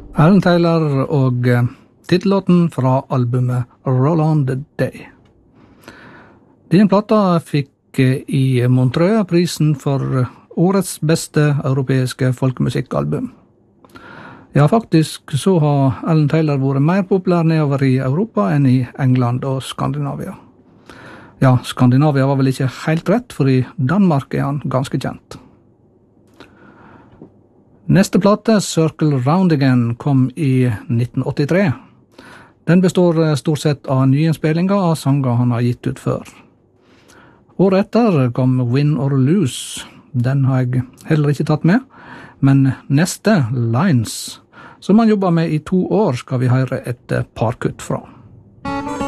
Alan Taylor og titellåten fra albumet Roll on the Day. Denne plata fikk i Montreux prisen for årets beste europeiske folkemusikkalbum. Ja, faktisk så har Alan Taylor vært mer populær nedover i Europa enn i England og Skandinavia. Ja, Skandinavia var vel ikke helt rett, for i Danmark er han ganske kjent. Neste plate, Circle Round Again, kom i 1983. Den består stort sett av nyinnspillinger av sanger han har gitt ut før. Året etter kom Win or Lose. Den har jeg heller ikke tatt med, men neste, Lines, som han jobbet med i 2 år, skal vi høre et par kutt fra.